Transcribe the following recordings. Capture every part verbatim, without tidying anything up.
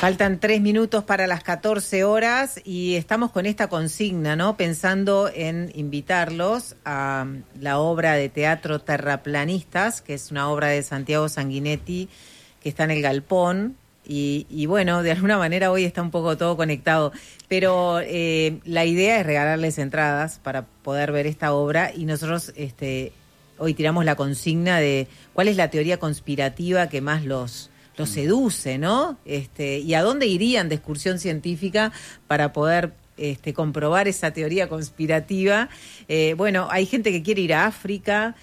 Faltan tres minutos para las catorce horas y estamos con esta consigna, ¿no? Pensando en invitarlos a la obra de teatro Terraplanistas, que es una obra de Santiago Sanguinetti, que está en el Galpón. Y, y bueno, de alguna manera hoy está un poco todo conectado. Pero eh, la idea es regalarles entradas para poder ver esta obra y nosotros este, hoy tiramos la consigna de cuál es la teoría conspirativa que más los... los seduce, ¿no? Este, y a dónde irían de excursión científica para poder este, comprobar esa teoría conspirativa. Eh, bueno, hay gente que quiere ir a África.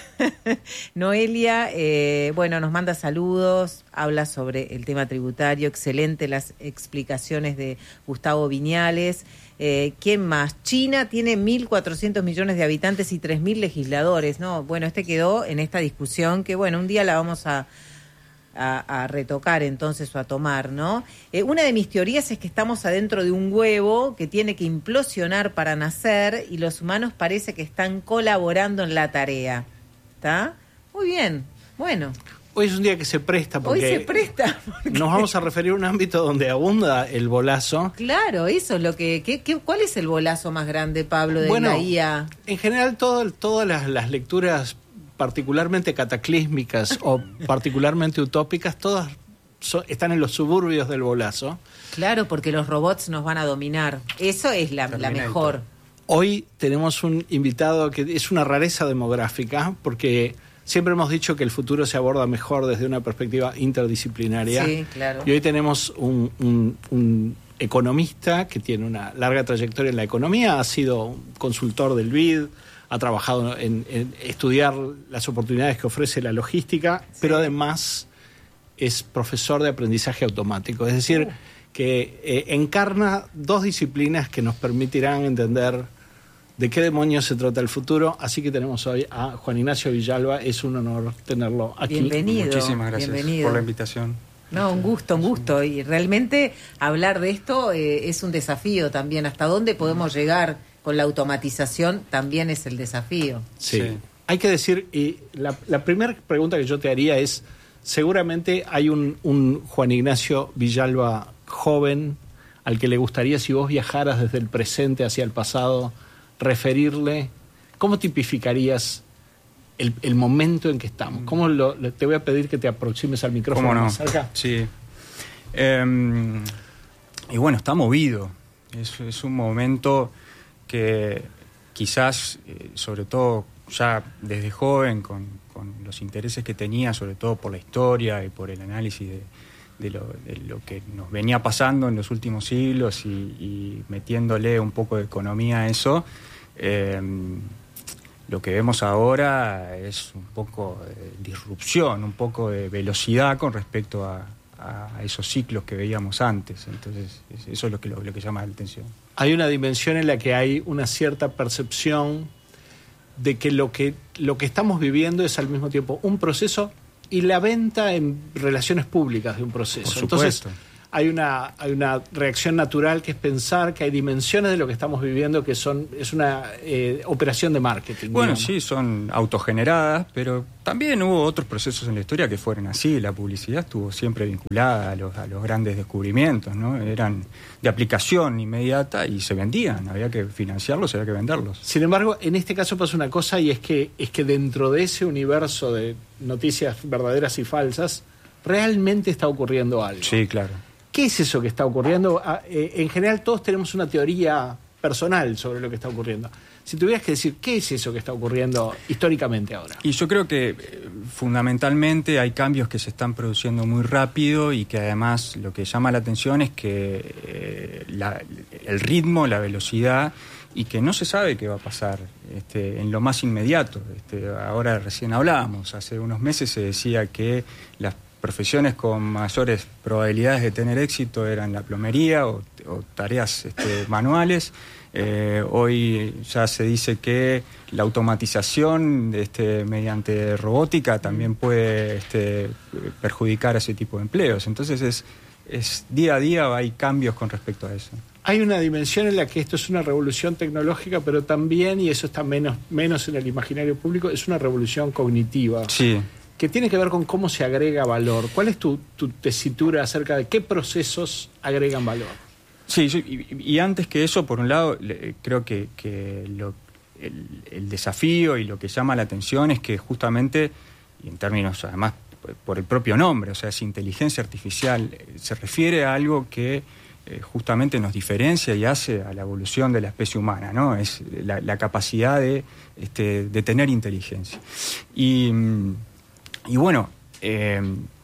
Noelia, eh, bueno, nos manda saludos, habla sobre el tema tributario, excelente las explicaciones de Gustavo Viñales. Eh, ¿Quién más? China tiene mil cuatrocientos millones de habitantes y tres mil legisladores, ¿no? Bueno, este quedó en esta discusión que, bueno, un día la vamos a A, a retocar entonces o a tomar, ¿no? Eh, una de mis teorías es que estamos adentro de un huevo que tiene que implosionar para nacer y los humanos parece que están colaborando en la tarea. ¿Está? Muy bien, bueno. Hoy es un día que se presta porque... Hoy se presta. Porque... nos vamos a referir a un ámbito donde abunda el bolazo. Claro, eso es lo que... ¿qué, qué, ¿Cuál es el bolazo más grande, Pablo, de bueno, la I A? En general, todo, todas las, las lecturas... particularmente cataclísmicas o particularmente utópicas, todas so, están en los suburbios del bolazo. Claro, porque los robots nos van a dominar. Eso es la, la mejor. Hoy tenemos un invitado que es una rareza demográfica, porque siempre hemos dicho que el futuro se aborda mejor desde una perspectiva interdisciplinaria. Sí, claro. Y hoy tenemos un, un, un economista que tiene una larga trayectoria en la economía, ha sido consultor del B I D, ha trabajado en, en estudiar las oportunidades que ofrece la logística, sí. Pero además es profesor de aprendizaje automático. Es decir, uh. que eh, encarna dos disciplinas que nos permitirán entender de qué demonios se trata el futuro. Así que tenemos hoy a Juan Ignacio Villalba. Es un honor tenerlo aquí. Bienvenido. Muchísimas gracias bienvenido. por la invitación. No, un gusto, un gusto. Y realmente hablar de esto eh, es un desafío también. ¿Hasta dónde podemos llegar con la automatización? También es el desafío. Sí. sí. Hay que decir, y la, la primera pregunta que yo te haría es, seguramente hay un, un Juan Ignacio Villalba joven al que le gustaría, si vos viajaras desde el presente hacia el pasado, referirle, ¿cómo tipificarías el, el momento en que estamos? ¿Cómo lo, te voy a pedir que te aproximes al micrófono? ¿Cómo no? Más cerca. Sí. Eh, y bueno, está movido. Es, es un momento que quizás, eh, sobre todo ya desde joven, con, con los intereses que tenía, sobre todo por la historia y por el análisis de, de, lo, de lo que nos venía pasando en los últimos siglos y, y metiéndole un poco de economía a eso, eh, lo que vemos ahora es un poco de disrupción, un poco de velocidad con respecto a, a esos ciclos que veíamos antes. Entonces, eso es lo que, lo, lo que llama la atención. Hay una dimensión en la que hay una cierta percepción de que lo que lo que estamos viviendo es al mismo tiempo un proceso y la venta en relaciones públicas de un proceso. Por supuesto. Entonces, hay una hay una reacción natural que es pensar que hay dimensiones de lo que estamos viviendo que son es una eh, operación de marketing. Bueno, digamos. Sí, son autogeneradas, pero también hubo otros procesos en la historia que fueron así. La publicidad estuvo siempre vinculada a los, a los grandes descubrimientos, ¿no? Eran de aplicación inmediata y se vendían. Había que financiarlos, había que venderlos. Sin embargo, en este caso pasa una cosa, y es que es que dentro de ese universo de noticias verdaderas y falsas, realmente está ocurriendo algo. Sí, claro. ¿Qué es eso que está ocurriendo? En general todos tenemos una teoría personal sobre lo que está ocurriendo. Si tuvieras que decir, ¿qué es eso que está ocurriendo históricamente ahora? Y yo creo que eh, fundamentalmente hay cambios que se están produciendo muy rápido y que además lo que llama la atención es que eh, la, el ritmo, la velocidad, y que no se sabe qué va a pasar este, en lo más inmediato. Este, ahora recién hablábamos, hace unos meses se decía que las profesiones con mayores probabilidades de tener éxito eran la plomería o, o tareas este, manuales. Eh, hoy ya se dice que la automatización este, mediante robótica también puede este, perjudicar a ese tipo de empleos. Entonces es, es día a día hay cambios con respecto a eso. Hay una dimensión en la que esto es una revolución tecnológica, pero también, y eso está menos, menos en el imaginario público, es una revolución cognitiva. Sí. que tiene que ver con cómo se agrega valor. ¿Cuál es tu, tu tesitura acerca de qué procesos agregan valor? Sí, y, y antes que eso, por un lado, le, creo que, que lo, el, el desafío y lo que llama la atención es que justamente, y en términos además por el propio nombre, o sea, es inteligencia artificial, se refiere a algo que eh, justamente nos diferencia y hace a la evolución de la especie humana, ¿no? Es la, la capacidad de, este, de tener inteligencia. Y, y bueno, eh,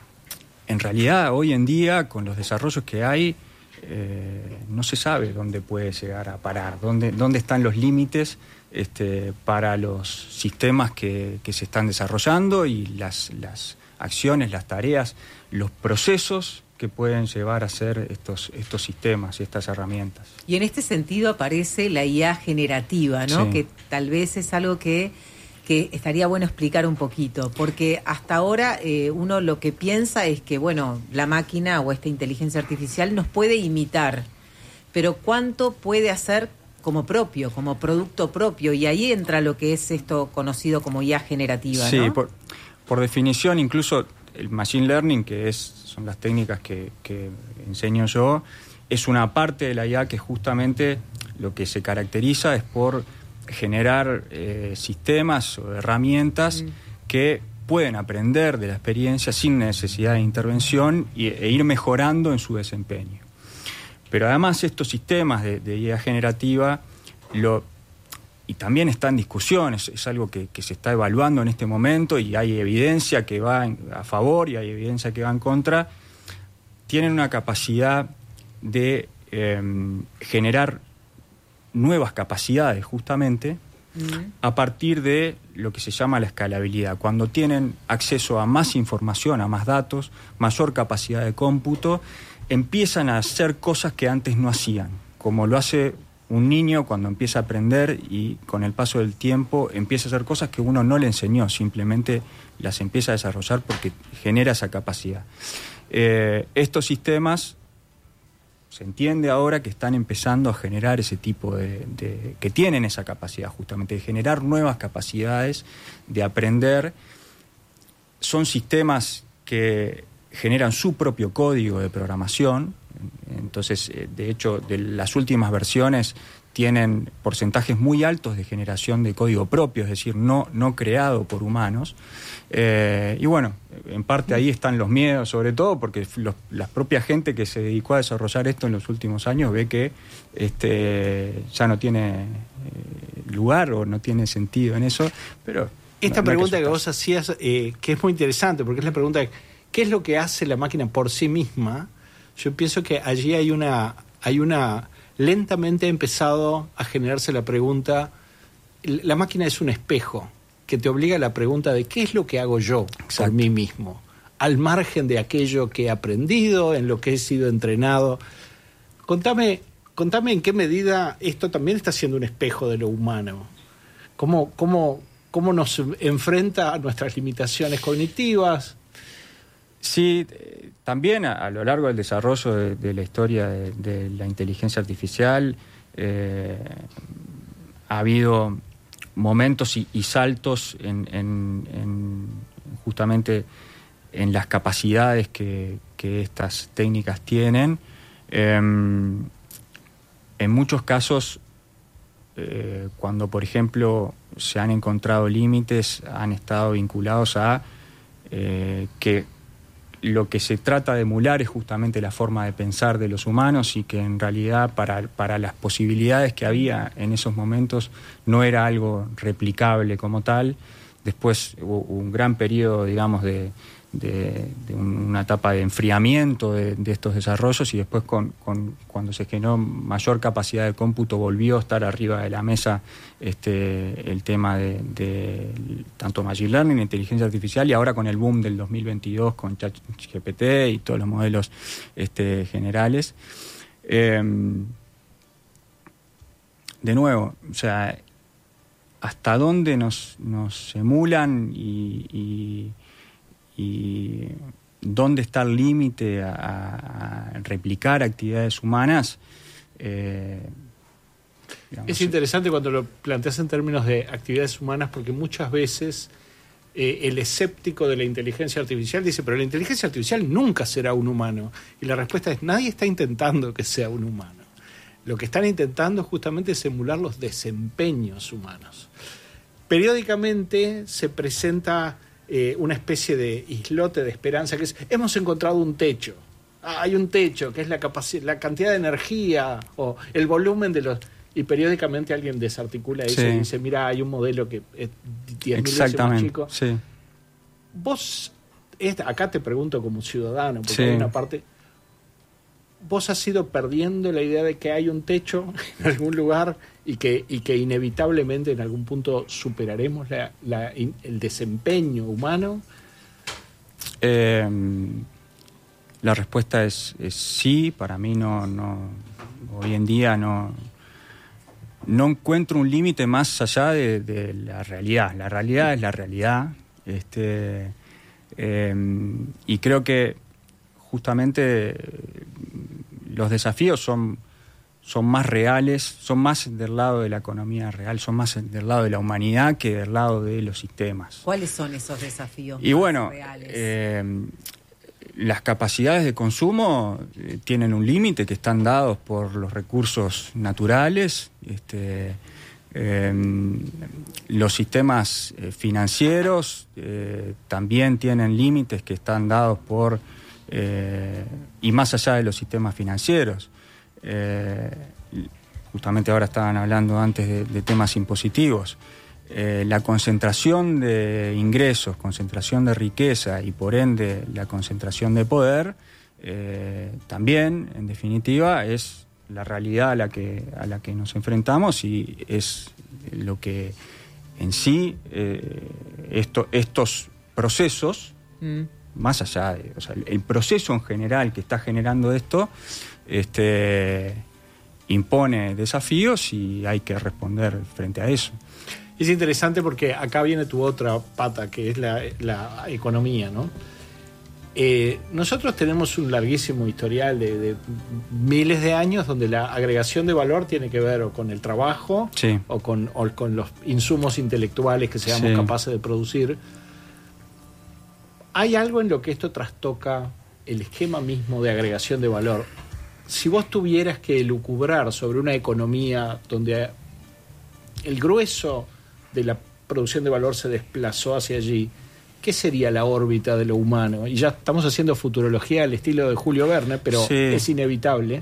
en realidad hoy en día, con los desarrollos que hay, eh, no se sabe dónde puede llegar a parar, dónde, dónde están los límites este, para los sistemas que, que se están desarrollando y las, las acciones, las tareas, los procesos que pueden llevar a ser estos, estos sistemas y estas herramientas. Y en este sentido aparece la I A generativa, ¿no? Sí. Que tal vez es algo que, que estaría bueno explicar un poquito, porque hasta ahora eh, uno lo que piensa es que, bueno, la máquina o esta inteligencia artificial nos puede imitar, pero ¿cuánto puede hacer como propio, como producto propio? Y ahí entra lo que es esto conocido como I A generativa, sí, ¿no? Sí, por, por definición, incluso el machine learning, que es son las técnicas que, que enseño yo, es una parte de la I A que justamente lo que se caracteriza es por generar eh, sistemas o herramientas mm. que pueden aprender de la experiencia sin necesidad de intervención y, e ir mejorando en su desempeño. Pero además estos sistemas de, de I A generativa, lo, y también está en discusión, es, es algo que, que se está evaluando en este momento y hay evidencia que va en, a favor y hay evidencia que va en contra, tienen una capacidad de eh, generar nuevas capacidades justamente mm. a partir de lo que se llama la escalabilidad. Cuando tienen acceso a más información, a más datos, mayor capacidad de cómputo, empiezan a hacer cosas que antes no hacían, como lo hace un niño cuando empieza a aprender y con el paso del tiempo empieza a hacer cosas que uno no le enseñó, simplemente las empieza a desarrollar porque genera esa capacidad. Eh, estos sistemas se entiende ahora que están empezando a generar ese tipo de, de... que tienen esa capacidad justamente de generar nuevas capacidades, de aprender. Son sistemas que generan su propio código de programación. Entonces, de hecho, de las últimas versiones tienen porcentajes muy altos de generación de código propio, es decir, no, no creado por humanos. Eh, y bueno, en parte ahí están los miedos, sobre todo porque los, la propia gente que se dedicó a desarrollar esto en los últimos años ve que este, ya no tiene eh, lugar o no tiene sentido en eso. Pero esta no, pregunta no que, que vos hacías, eh, que es muy interesante, porque es la pregunta de ¿qué es lo que hace la máquina por sí misma? Yo pienso que allí hay una, hay una, lentamente ha empezado a generarse la pregunta, la máquina es un espejo que te obliga a la pregunta de ¿qué es lo que hago yo Exacto. por mí mismo? Al margen de aquello que he aprendido, en lo que he sido entrenado. Contame, contame en qué medida esto también está siendo un espejo de lo humano. ¿Cómo, cómo, cómo nos enfrenta a nuestras limitaciones cognitivas? Sí, eh, también a, a lo largo del desarrollo de, de la historia de, de la inteligencia artificial eh, ha habido momentos y, y saltos en, en, en justamente en las capacidades que, que estas técnicas tienen. Eh, en muchos casos, eh, cuando por ejemplo se han encontrado límites, han estado vinculados a eh, que lo que se trata de emular es justamente la forma de pensar de los humanos y que en realidad para, para las posibilidades que había en esos momentos no era algo replicable como tal. Después hubo un gran periodo, digamos, de, de, de una etapa de enfriamiento de, de estos desarrollos y después con, con, cuando se generó mayor capacidad de cómputo volvió a estar arriba de la mesa este, el tema de, de tanto machine learning, inteligencia artificial y ahora con el boom del dos mil veintidós con ChatGPT y todos los modelos este, generales. Eh, de nuevo, o sea, hasta dónde nos, nos emulan y, y, y dónde está el límite a, a replicar actividades humanas. Eh, digamos, es interesante cuando lo planteas en términos de actividades humanas porque muchas veces eh, el escéptico de la inteligencia artificial dice, pero la inteligencia artificial nunca será un humano. Y la respuesta es, nadie está intentando que sea un humano. Lo que están intentando justamente es emular los desempeños humanos. Periódicamente se presenta eh, una especie de islote de esperanza, que es, hemos encontrado un techo. Ah, hay un techo, que es la capacidad, la cantidad de energía o el volumen de los... Y periódicamente alguien desarticula eso sí. y dice, mira, hay un modelo que es diez mil veces más chico. Sí. Vos, esta, acá te pregunto como ciudadano, porque sí. hay una parte... ¿Vos has ido perdiendo la idea de que hay un techo en algún lugar y que, y que inevitablemente en algún punto superaremos la, la, el desempeño humano? Eh, la respuesta es, es sí. Para mí no, no hoy en día no, no encuentro un límite más allá de, de la realidad. La realidad es la realidad. Este, eh, y creo que justamente los desafíos son, son más reales, son más del lado de la economía real, son más del lado de la humanidad que del lado de los sistemas. ¿Cuáles son esos desafíos y más bueno, reales? Eh, las capacidades de consumo eh, tienen un límite que están dados por los recursos naturales. Este, eh, los sistemas eh, financieros eh, también tienen límites que están dados por... Eh, y más allá de los sistemas financieros. Eh, justamente ahora estaban hablando antes de, de temas impositivos. Eh, la concentración de ingresos, concentración de riqueza y por ende la concentración de poder, eh, también, en definitiva, es la realidad a la que, a la que nos enfrentamos y es lo que en sí eh, esto, estos procesos... Mm. Más allá de, o sea, el proceso en general que está generando esto, este, impone desafíos y hay que responder frente a eso. Es interesante porque acá viene tu otra pata, que es la, la economía, ¿no? Eh, nosotros tenemos un larguísimo historial de, de miles de años donde la agregación de valor tiene que ver o con el trabajo sí. o, con, o con los insumos intelectuales que seamos sí. capaces de producir. ¿Hay algo en lo que esto trastoca el esquema mismo de agregación de valor? Si vos tuvieras que elucubrar sobre una economía donde el grueso de la producción de valor se desplazó hacia allí, ¿qué sería la órbita de lo humano? Y ya estamos haciendo futurología al estilo de Julio Verne, pero sí. es inevitable.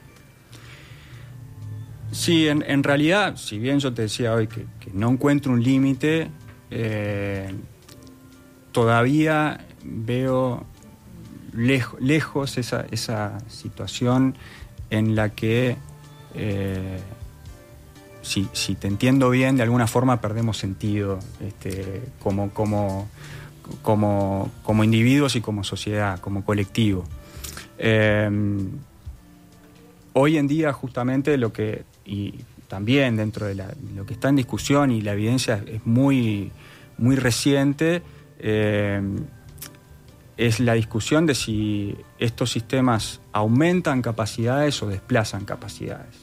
Sí, en, en realidad, si bien yo te decía hoy que, que no encuentro un límite... Eh, todavía veo lejos, lejos esa, esa situación en la que, eh, si, si te entiendo bien, de alguna forma perdemos sentido este, como, como, como, como individuos y como sociedad, como colectivo. Eh, hoy en día justamente lo que, y también dentro de la, lo que está en discusión y la evidencia es muy, muy reciente, Eh, es la discusión de si estos sistemas aumentan capacidades o desplazan capacidades.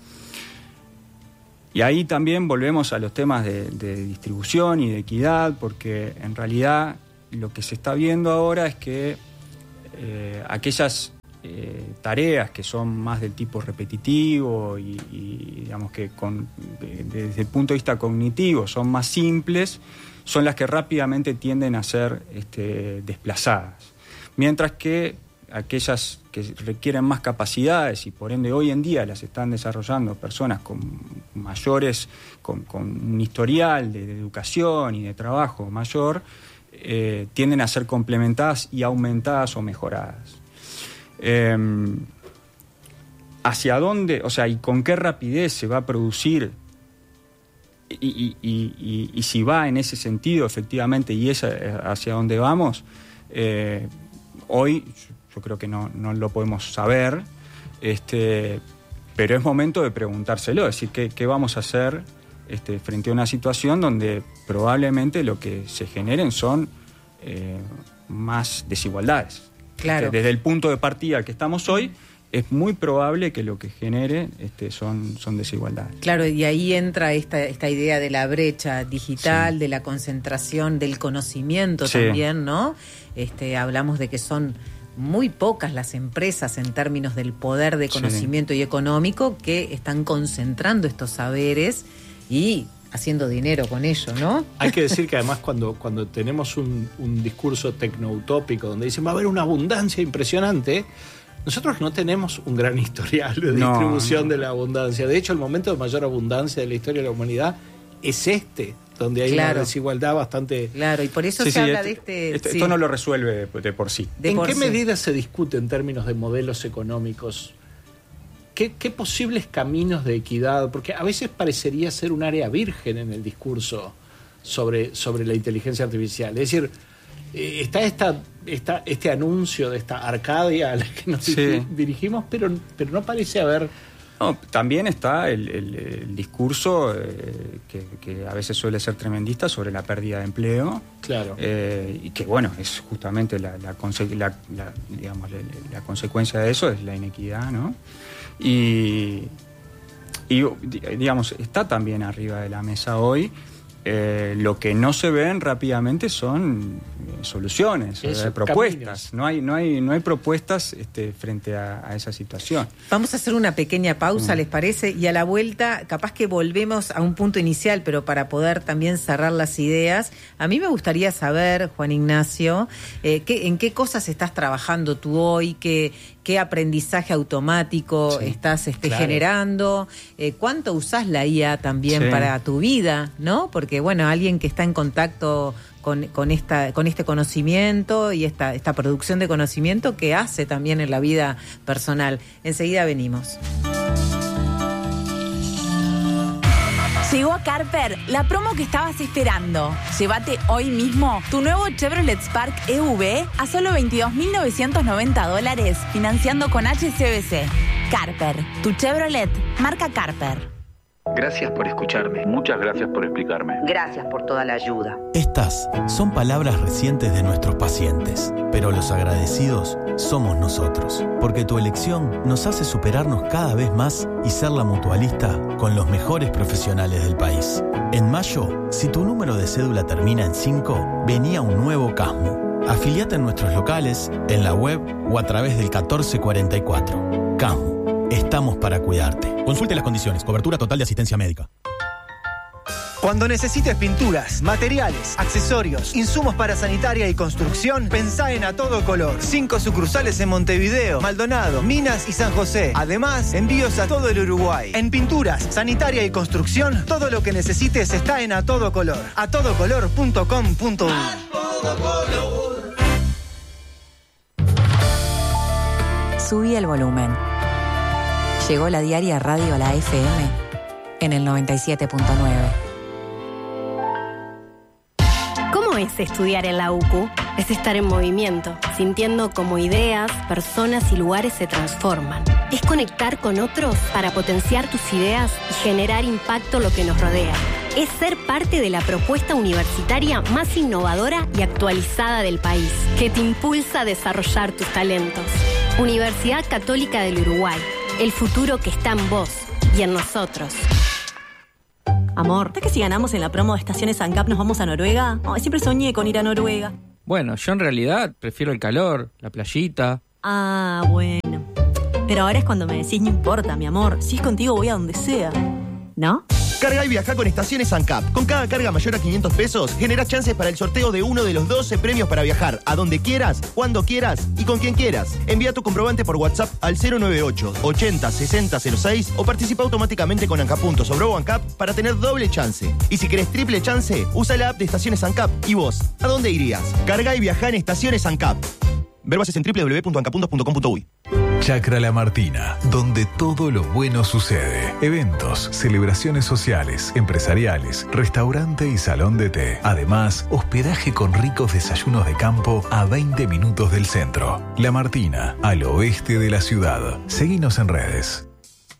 Y ahí también volvemos a los temas de, de distribución y de equidad, porque en realidad lo que se está viendo ahora es que eh, aquellas eh, tareas que son más del tipo repetitivo y, y digamos que con, de, desde el punto de vista cognitivo son más simples, son las que rápidamente tienden a ser este, desplazadas. Mientras que aquellas que requieren más capacidades y por ende hoy en día las están desarrollando personas con mayores, con, con un historial de, de educación y de trabajo mayor, eh, tienden a ser complementadas y aumentadas o mejoradas. Eh, ¿Hacia dónde, o sea, y con qué rapidez se va a producir? Y, y, y, y, y si va en ese sentido efectivamente y es hacia dónde vamos, eh, hoy yo creo que no, no lo podemos saber, este, pero es momento de preguntárselo, es decir, ¿qué, qué vamos a hacer este, frente a una situación donde probablemente lo que se generen son eh, más desigualdades? Claro. Desde el punto de partida que estamos hoy, es muy probable que lo que genere este, son, son desigualdades. Claro, y ahí entra esta, esta idea de la brecha digital, sí. de la concentración del conocimiento sí. también, ¿no? Este, hablamos de que son muy pocas las empresas en términos del poder de conocimiento sí. y económico que están concentrando estos saberes y haciendo dinero con ello, ¿no? Hay que decir que además cuando, cuando tenemos un, un discurso tecnoutópico donde dicen va a haber una abundancia impresionante, nosotros no tenemos un gran historial de no, distribución no. de la abundancia. De hecho, el momento de mayor abundancia de la historia de la humanidad es este, donde hay claro. una desigualdad bastante... Claro, y por eso sí, se sí, habla este, de este... este sí. Esto no lo resuelve de por sí. De ¿En por qué sí. medida se discute en términos de modelos económicos? ¿Qué, ¿Qué posibles caminos de equidad? Porque a veces parecería ser un área virgen en el discurso sobre, sobre la inteligencia artificial. Es decir, eh, está esta, esta, este anuncio de esta Arcadia a la que nos sí. dirigimos, pero, pero no parece haber... No, también está el, el, el discurso eh, que, que a veces suele ser tremendista sobre la pérdida de empleo. Claro. Eh, y que, bueno, es justamente la, la, conse- la, la, digamos, la, la consecuencia de eso es la inequidad, ¿no? Y, y, digamos, está también arriba de la mesa hoy. Eh, lo que no se ven rápidamente son eh, soluciones, Eso, eh, propuestas. caminos. No hay, no hay, no hay propuestas este, frente a, a esa situación. Vamos a hacer una pequeña pausa, Mm. ¿les parece? Y a la vuelta, capaz que volvemos a un punto inicial, pero para poder también cerrar las ideas. A mí me gustaría saber, Juan Ignacio, eh, ¿qué, ¿en qué cosas estás trabajando tú hoy? ¿Qué, qué aprendizaje automático Sí, estás este, claro. generando? Eh, ¿Cuánto usás la I A también Sí. para tu vida? ¿No? Porque, bueno, alguien que está en contacto con, con, esta, con este conocimiento y esta, esta producción de conocimiento que hace también en la vida personal. Enseguida venimos. Llegó a Carper la promo que estabas esperando. Llévate hoy mismo tu nuevo Chevrolet Spark E V a solo veintidós mil novecientos noventa dólares, financiando con H S B C. Carper, tu Chevrolet, marca Carper. Gracias por escucharme. Muchas gracias por explicarme. Gracias por toda la ayuda. Estas son palabras recientes de nuestros pacientes, pero los agradecidos somos nosotros, porque tu elección nos hace superarnos cada vez más y ser la mutualista con los mejores profesionales del país. En mayo, si tu número de cédula termina en cinco, vení a un nuevo CASMU. Afiliate en nuestros locales, en la web o a través del catorce cuarenta y cuatro. CASMU. Estamos para cuidarte. Consulte las condiciones. Cobertura total de asistencia médica. Cuando necesites pinturas, materiales, accesorios, insumos para sanitaria y construcción, pensá en A Todo Color. Cinco sucursales en Montevideo, Maldonado, Minas y San José. Además, envíos a todo el Uruguay. En pinturas, sanitaria y construcción, todo lo que necesites está en A Todo Color. a todo color punto com punto uy. Subí el volumen. Llegó la diaria Radio a la F M en el noventa y siete punto nueve. ¿Cómo es estudiar en la U C U? Es estar en movimiento, sintiendo cómo ideas, personas y lugares se transforman. Es conectar con otros para potenciar tus ideas y generar impacto en lo que nos rodea. Es ser parte de la propuesta universitaria más innovadora y actualizada del país, que te impulsa a desarrollar tus talentos. Universidad Católica del Uruguay. El futuro que está en vos y en nosotros. Amor, ¿sabes que si ganamos en la promo de Estaciones ANCAP nos vamos a Noruega? Ay, siempre soñé con ir a Noruega. Bueno, yo en realidad prefiero el calor, la playita. Ah, bueno. Pero ahora es cuando me decís no importa, mi amor. Si es contigo voy a donde sea. ¿No? Carga y viaja con Estaciones ANCAP. Con cada carga mayor a quinientos pesos, generás chances para el sorteo de uno de los doce premios para viajar a donde quieras, cuando quieras y con quien quieras. Envía tu comprobante por WhatsApp al cero noventa y ocho, ochenta, sesenta cero seis o participa automáticamente con ANCAP puntos sobre ANCAP para tener doble chance. Y si querés triple chance, usa la app de Estaciones ANCAP. ¿Y vos? ¿A dónde irías? Carga y viaja en Estaciones ANCAP. Ver bases en doble u doble u doble u punto ancapuntos punto com punto uy. Chacra La Martina, donde todo lo bueno sucede. Eventos, celebraciones sociales, empresariales, restaurante y salón de té. Además, hospedaje con ricos desayunos de campo a veinte minutos del centro. La Martina, al oeste de la ciudad. Seguinos en redes.